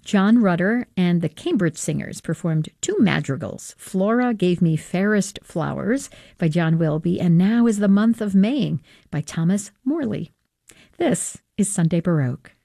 John Rutter and the Cambridge Singers performed two madrigals. Flora Gave Me Fairest Flowers by John Wilby and Now is the Month of Maying by Thomas Morley. This is Sunday Baroque.